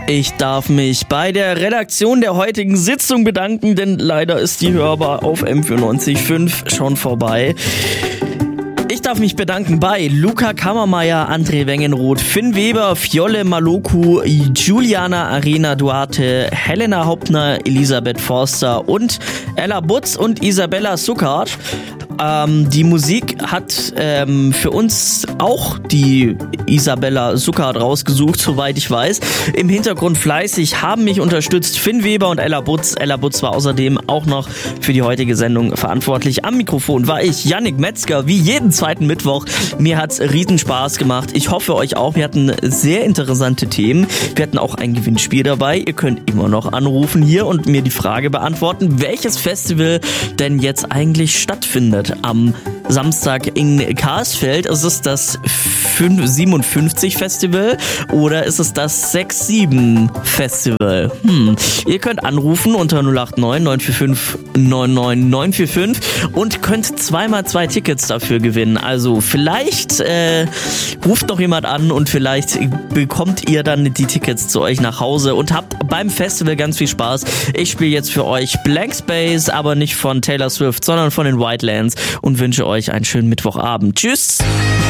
Ich darf mich bei der Redaktion der heutigen Sitzung bedanken, denn leider ist die hörbar auf M94.5 schon vorbei. Ich darf mich bedanken bei Luca Kammermeier, André Wengenroth, Finn Weber, Fjolle Maloku, Juliana Arena Duarte, Helena Hauptner, Elisabeth Forster und Ella Butz und Isabella Suckart. Die Musik hat für uns auch die Isabella Suckart rausgesucht, soweit ich weiß. Im Hintergrund fleißig haben mich unterstützt Finn Weber und Ella Butz. Ella Butz war außerdem auch noch für die heutige Sendung verantwortlich. Am Mikrofon war ich, Yannick Metzger, wie jeden zweiten Mittwoch. Mir hat's riesen Spaß gemacht. Ich hoffe euch auch. Wir hatten sehr interessante Themen. Wir hatten auch ein Gewinnspiel dabei. Ihr könnt immer noch anrufen hier und mir die Frage beantworten, welches Festival denn jetzt eigentlich stattfindet am Samstag in Karsfeld. Ist es das 57 Festival oder ist es das 67 Festival? Ihr könnt anrufen unter 089 945 99 945 und könnt 2x2 Tickets dafür gewinnen. Also vielleicht ruft noch jemand an und vielleicht bekommt ihr dann die Tickets zu euch nach Hause und habt beim Festival ganz viel Spaß. Ich spiele jetzt für euch Blank Space, aber nicht von Taylor Swift, sondern von den Whitelands und wünsche euch einen schönen Mittwochabend. Tschüss!